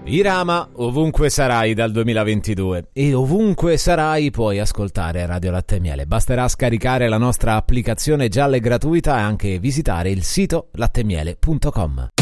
Irama, ovunque sarai dal 2022 e ovunque sarai puoi ascoltare Radio Latte e Miele. Basterà scaricare la nostra applicazione gialla e gratuita e anche visitare il sito lattemiele.com.